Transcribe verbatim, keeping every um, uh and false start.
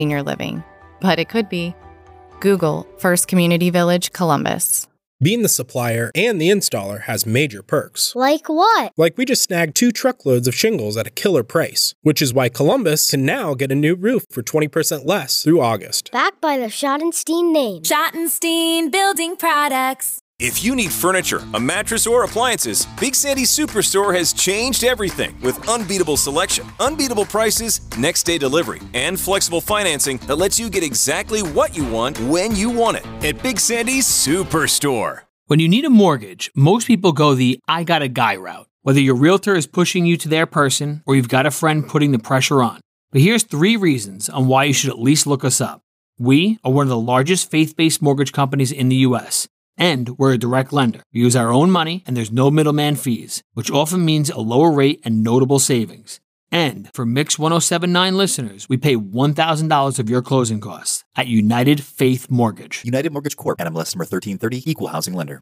senior living, but it could be. Google First Community Village, Columbus. Being the supplier and the installer has major perks. Like what? Like we just snagged two truckloads of shingles at a killer price, which is why Columbus can now get a new roof for twenty percent less through August. Backed by the Schottenstein name. Schottenstein Building Products. If you need furniture, a mattress, or appliances, Big Sandy's Superstore has changed everything with unbeatable selection, unbeatable prices, next day delivery, and flexible financing that lets you get exactly what you want when you want it at Big Sandy's Superstore. When you need a mortgage, most people go the I got a guy route, whether your realtor is pushing you to their person or you've got a friend putting the pressure on. But here's three reasons on why you should at least look us up. We are one of the largest faith-based mortgage companies in the U S, and we're a direct lender. We use our own money, and there's no middleman fees, which often means a lower rate and notable savings. And for Mix one oh seven point nine listeners, we pay one thousand dollars of your closing costs at United Faith Mortgage. United Mortgage Corp. N M L S number thirteen thirty, Equal Housing Lender.